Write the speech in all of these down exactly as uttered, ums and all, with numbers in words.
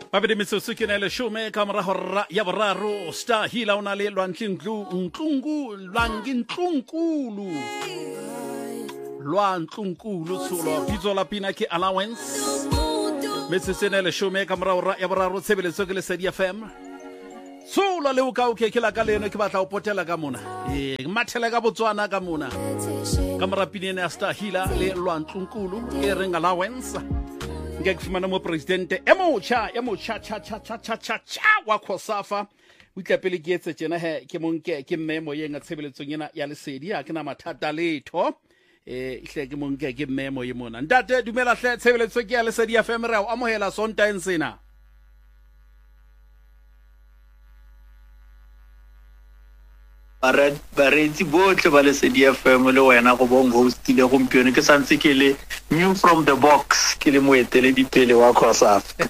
babedi metsotso ke na le shome ka morago ra ya boraro Star Hila o na le lwantlintlu ntlungu lwangintlungkulu lwantlunkulu tsholo bitso la pina ke allowance metsotso ne le shome ka morago ra ya boraro tshebeletso ke le Sedi F M tsholo le o ka o ke ke la ka leno ke batla o potela ka mona e mathele ka Botswana ka mona ka morapinene ya Star Hila le lwantlunkulu e reng allowance ke kufumana mo presidente emocha emocha cha cha cha cha cha cha wa Khosafa o itlapele ke etse tsena he ke monke ke memo yenga tshebeletsong ena ya Lesedi ha ke na mathata letho eh ihle ke monke ke memo ye mona ntate dumela hle tshebeletso ke ya Lesedi F M re o amohela sonta ensena Bara baretsi botle ba Lesedi F M le wena go bong hostile gompieno ke santse ke le new from the box ke le moetele dipele wa Khosafa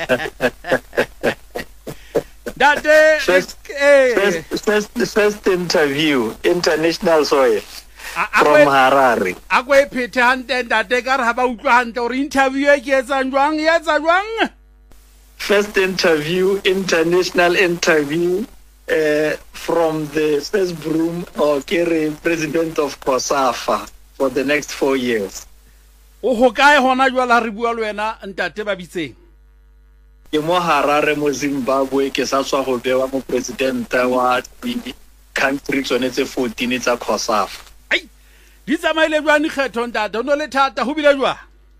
Date first, first, first, first interview international soil from Harare akwe phete hante ndate ka re ha ba utlwa hante o interview e ke etsa jwang e etsa jwang first interview international interview Uh, from the first broom or Kere president of Khosafa for the next four years. O ho kae hona jwala re bua le wena ntate ba bitseng. Ke mo Harare mo Zimbabwe ke sa tswa go bewa mo president wa country tsone tse fourteen tsa Khosafa. Ai di tsamaile jwang kgetho ntate no le thata ho bile jwa.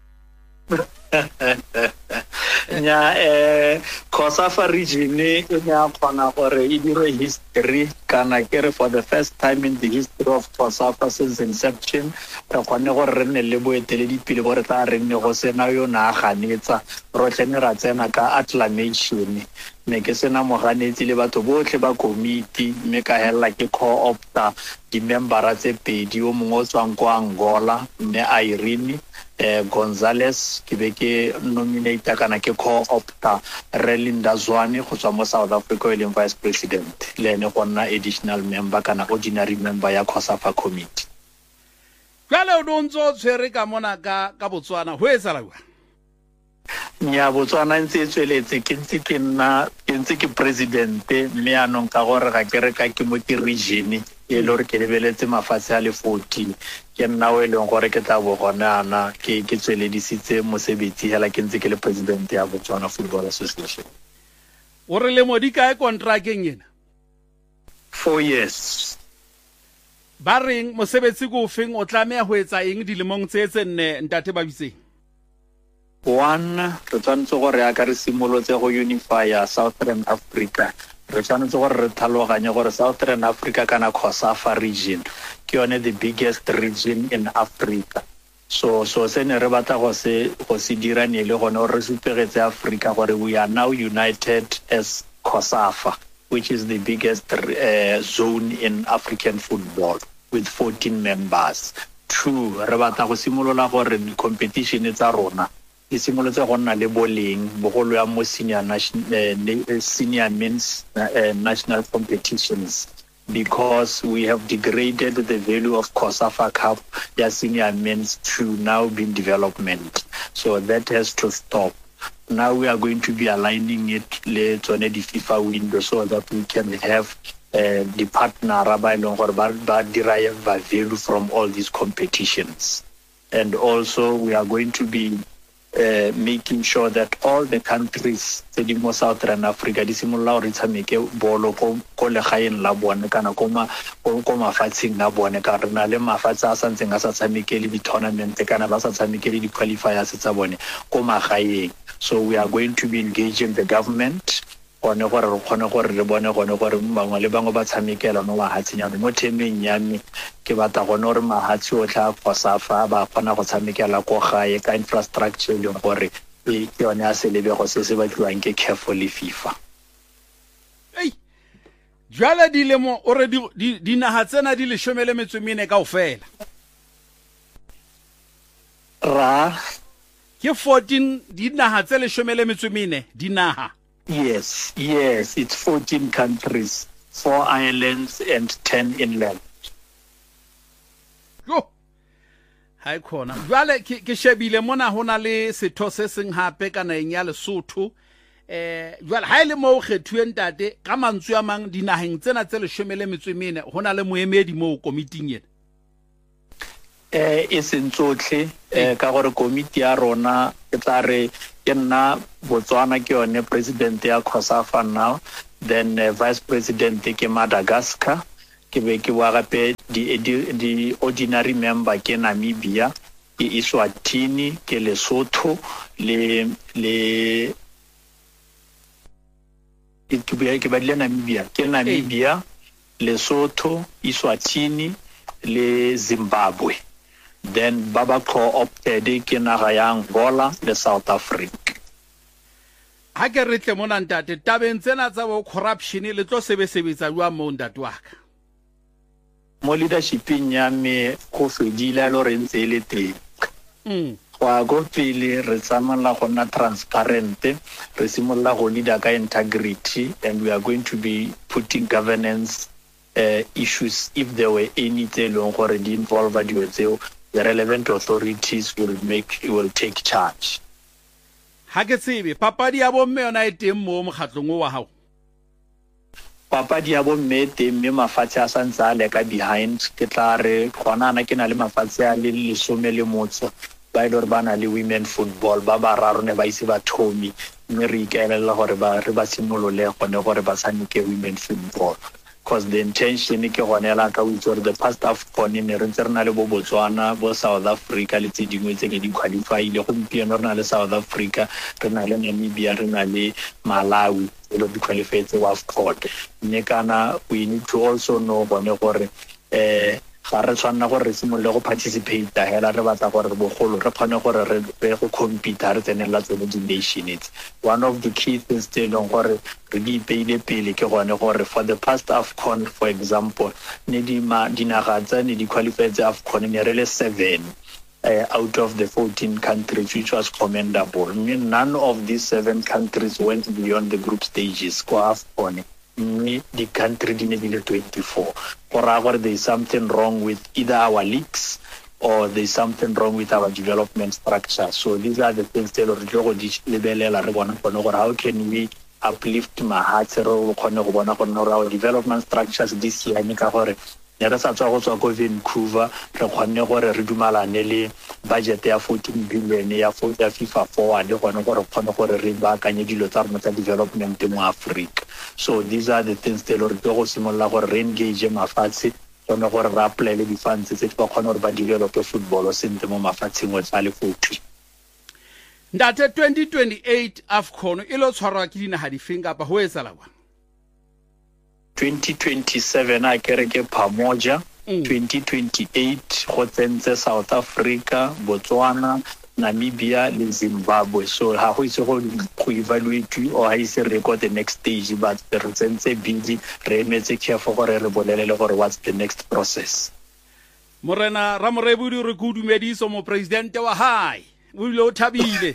Nya eh Khosafa region e nya khona gore e dire history kana kere for the first time in the history of Khosafa since inception re khone gore re nne le boetele dipile gore tla re nne go sena yo na ganetsa ro tlene ra tsena ka acclamation me ke sena moganetsi le batho botlhe ba committee me ka hella ke co-opta di membera tse pedi o mongwe o tswang kwa Angola ne Irene eh Gonzales ke be ke nominate kana ke co-opta Relinda Zwane go tswa mo South Africa e leng vice president le ene go nna additional member kana ordinary member ya Khosafa committee jale o dontso tshwere ka mona ka ka Botswana ho etsa lawa nya Botswana ntse tsweletse ke ntse ke nna ke ntse ke president me anong ka gore ga ke re ka ke mo ke region e lore ke lebeletse mafatshe a le fourteen ke nna o eleng gore ke tla bo gona ana ke ke tsweledisitse mosebetsi hela ke ntse ke le president ya Botswana Football Association o re le modi ka e contracteng ena four years ba reng mosebetsi go feng o tlamea ho etsa eng dilemong tse tse nne ntate ba bitseng one re tshwanetse gore ya ka re simolotse go unify Southern Africa re tshwanetse gore re tlhaloganye gore Southern Africa kana Khosafa region ke yone the biggest region in Africa so so se ne re batla go se go se dira ne le gone re supegetse Africa gore we are now united as Khosafa which is the biggest uh, zone in African football with fourteen members two re batla go simolola gore di competition tsa rona e simolotse go nna le boleng bogolo ya mo senior national uh, senior men's uh, national competitions because we have degraded the value of Khosafa Cup ya senior men's to now be in development so that has to stop now we are going to be aligning it le tsone di FIFA window so that we can have uh, the partner ba ileng gore ba ba derive value from all these competitions and also we are going to be Uh, making sure that all the countries tse di mo Southern Africa di simolla gore tshameke bolo ko ko legaeng la bone kana ko ma ko mafatsheng la bone ka rena le mafatshe a santseng a sa tshamekele di tournament kana ba sa tshamekele di qualifiers tsa bone ko magaeng so we are going to be engaging the government one gore re khone gore re bone gone gore bangwe le bangwe ba tshamekela no wa hatsinyana mo temeng ya me ke batla gone gore mahatsi o tla Khosafa ba kgona go tshamekela ko gae ka infrastructure le gore e yone a se lebe go se se batliwang ke carefully FIFA ei jala di le mo ore di di naha tsena di le shomele metsomene kaofela ra ke fourteen di naha tse le shomele metsomene di naha yes yes it's fourteen countries four islands and ten inland yo hai khona jwale ke shebile mona hona le setho se seng hape kana eng ya Lesotho eh jwale ha ile mo kgethuwe ntate ka mantswe a mang dinaheng tsena tse le shomele metswemene hona le moemedi mo komiting yena eh e sentsotle eh ka gore komiti ya rona e tla re ke nna Botswana ke yone president ya COSAFA now, then uh, vice president ke Madagascar, ke be ke wa gape di, di, di ordinary member ke Namibia, ke Eswatini, ke Lesotho, le le ke be ke ba le Namibia, ke Namibia, Lesotho, Eswatini le Zimbabwe. Then baba co-opted ke naga ya Angola le South Africa. Ha ke re tle mona ntate tabeng tsena tsa bo corruption le tlo sebesebetsa jwa mo ntate wa ka mo leadershiping ya me go fedile lo re ntse le teng mm wa go pele re tsamala go na transparent re simolla go leader ka integrity, and we are going to be putting governance uh, issues if there were any tse long gore di involve di tseo. The relevant authorities will make will take charge. Ha ke tsebe papadi ya bomme yona e teng mo mokgatlong wa hao. Papadi ya bomme teng me mafatshe a santsa le ka behind ke tla re gona na ke na le mafatshe a le lesome le motso ba ile re bana le women football ba ba raro ne ba ise ba thomi mme re ikaelela gore ba re ba simolole gone gore ba sanike women football. Because the intention ke gone la ka witse gore the past AFCON ne re ntse re na le bo Botswana bo South Africa le tse dingwe tse ke di qualify ile go mpieno re na le South Africa, re na le Namibia, re na le Malawi le di qualify tse wa AFCON. Ne kana we need to also know bone gore eh ga re tshwanna gore re simolole go participate hela re batla gore re bogolo re kgone gore re re go compete re tsenela tsone di nations. One of the key things tse leng gore re di peile pele ke gone gore for the past AFCON for example ne di ma dinaga tsa ne di qualify tse AFCON ne re le seven uh, out of the fourteen countries, which was commendable. I mean, none of these seven countries went beyond the group stages ko AFCON. The country didn't twenty-four. Or rather, there is something wrong with either our leagues or there is something wrong with our development structure. So these are the things that how can we uplift my heart our development structures this year. Ne re sa tswa go tswa ko Vancouver re kgonne gore re dumalane le budget ya fourteen billion ya FIFA forward gone gore kgone gore re ba kanye dilo tsa rona tsa development mo Africa. So these are the things that re go simolla gore re engage mafatshe gone gore re apply le di funds tse ba kgone gore ba develop football o sente mo mafatsheng o tsa le fotho. Ndate twenty twenty-eight AFCON e lo tshwarwa ke dinaga di feng kapa ho etsala bana twenty twenty-seven a kereke Pamoja, mm. twenty twenty-eight go tsentse South Africa, Botswana, Namibia le Zimbabwe. So ha go itse go go evaluate or ha ise record the next stage, but re tsentse busy re emetse careful gore re bolelele gore what's the next process. Morena Ramorebudi re go dumediso mo president wa hae o ile o thabile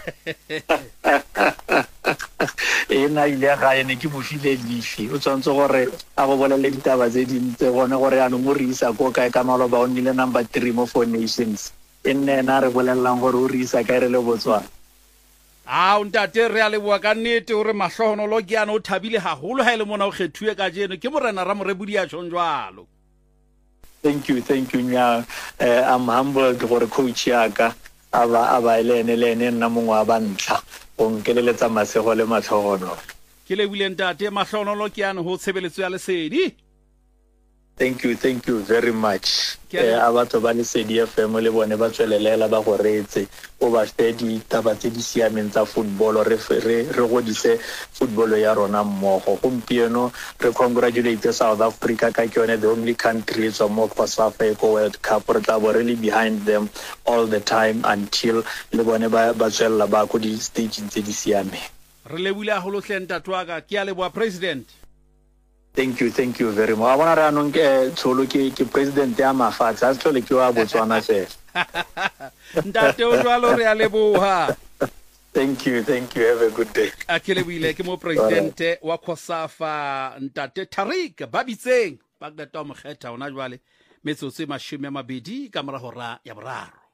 ena ile ga ene ke bofile difi o tsantse gore a go bolele ditaba tse dintse gone gore ya no mo re isa go kae ka maloba o nile number three mo four nations enne na re bolelang gore o re isa ka re le Botswana a o ntate re a le bua ka nnete o re mahlohonolo ke ana o thabile haholo ha ile mona o kgethuwe ka jeno ke morena Ramorebudi a tshonjwalo. Thank you, thank you nya. uh, I'm humbled gore coach ya ka aba aba ile ene le ene nna mongwe a bantla o nkeleletsa masego le matlhogono. Ke le bile ntate mahlohonolo ke ana ho tshebeletso ya lesedi. Thank you, thank you very much. Eh abatho ba Lesedi F M le bone ba tswelelela ba go reetse o ba stedi taba tse di siameng tsa football re re re godise football ya rona mmogo gompieno re congratulate South Africa ka ke yone the only country so mo COSAFA ko World Cup re tla bo really behind them all the time until le bone ba ba tswella ba go di stage tse di siameng. Re le bule a go lotleng tatwaga ke a le bua president. Thank you, thank you very much. I want to run ke tsholo ke ke president ya mafatshe a tlole ke wa Botswana fe. Ntate o jwalo re a leboha. Thank you, thank you. Have a good day. A ke le buile ke mo president wa COSAFA Ntate Tariq Babitseng ba ka ta mo kgetha ona jwale metsotso e mashome a mabedi ka mora hora ya boraro.